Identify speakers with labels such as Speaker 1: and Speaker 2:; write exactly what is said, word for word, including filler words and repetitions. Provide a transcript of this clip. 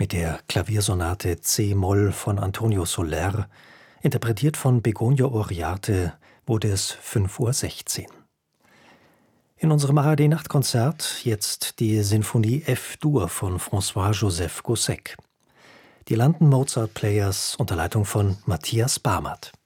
Speaker 1: Mit der Klaviersonate C-Moll von Antonio Soler, interpretiert von Begonio Oriarte, wurde es fünf Uhr sechzehn. In unserem A R D-Nachtkonzert jetzt die Sinfonie F-Dur von François-Joseph Gossec. Die London Mozart Players unter Leitung von Matthias Barmert.